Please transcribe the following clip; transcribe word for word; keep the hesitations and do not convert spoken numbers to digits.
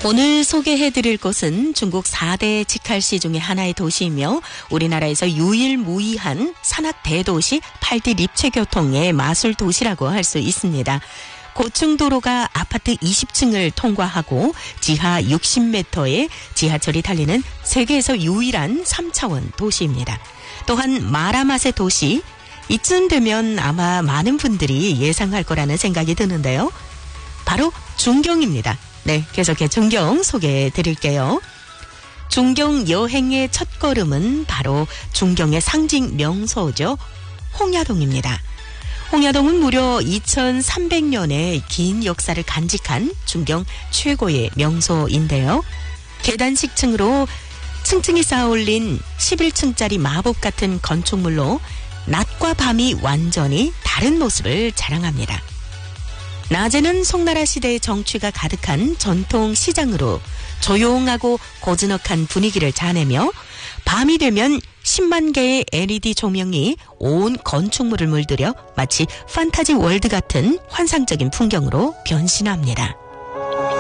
오늘 소개해드릴 곳은 중국 사 대 직할시 중의 하나의 도시이며 우리나라에서 유일무이한 산악 대도시 팔 디 립체교통의 마술 도시라고 할 수 있습니다. 고층도로가 아파트 이십 층을 통과하고 지하 육십 미터의 지하철이 달리는 세계에서 유일한 삼 차원 도시입니다. 또한 마라맛의 도시, 이쯤 되면 아마 많은 분들이 예상할 거라는 생각이 드는데요. 바로 중경입니다. 네, 계속해 중경 소개해 드릴게요. 중경 여행의 첫걸음은 바로 중경의 상징 명소죠. 홍야동입니다. 홍야동은 무려 이천삼백 년의 긴 역사를 간직한 중경 최고의 명소인데요. 계단식 층으로 층층이 쌓아올린 십일 층짜리 마법 같은 건축물로 낮과 밤이 완전히 다른 모습을 자랑합니다. 낮에는 송나라 시대의 정취가 가득한 전통 시장으로 조용하고 고즈넉한 분위기를 자내며 밤이 되면 십만 개의 엘이디 조명이 온 건축물을 물들여 마치 판타지 월드 같은 환상적인 풍경으로 변신합니다.